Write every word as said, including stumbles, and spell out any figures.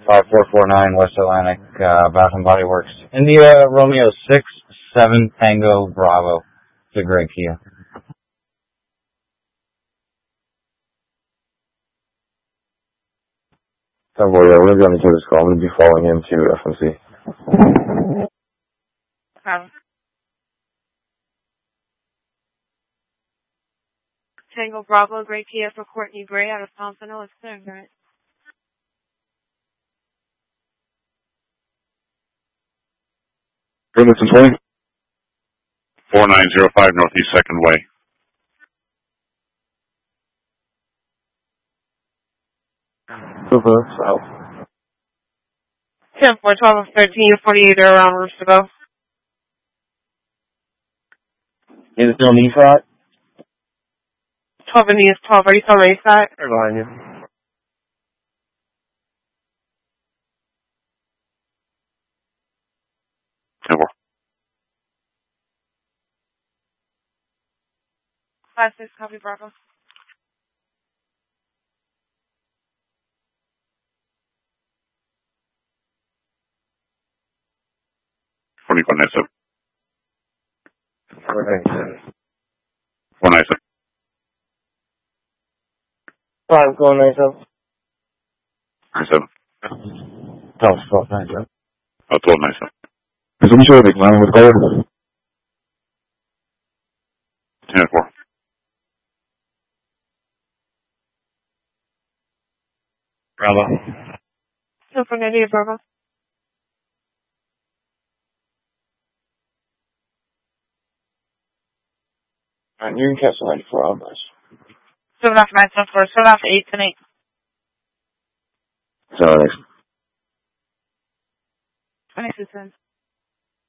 five four four nine West Atlantic, uh, Bath and Body Works. India Romeo six seven Tango Bravo. It's a great Kia. Oh boy, yeah, we're going to be on the Taylor's call. I'm going to be following him to F M C. Um, Tango Bravo, great Kia for Courtney Gray out of Pompano. It's clear, right? Goodness twenty? four nine zero five Northeast second Way. Silver, south. ten four twelve thirteen forty-eight around Roosterville. Is it still knee front? twelve and E is twelve. Are you still on the side? Right behind you. ten four. five six, copy Bravo. forty-four ninety-seven. four ninety-seven. four ninety-seven. Five, going ninety-seven. ninety-seven. twelve twelve ninety-seven. Oh, twelve ninety-seven. Is it sure big man with color? ten four. Bravo. ten four ninety-eight Bravo. Alright, you're in Castle ninety-four, I'm nice. seven off nine seven four, seven off eight ten eight. So, next. twenty-two cents.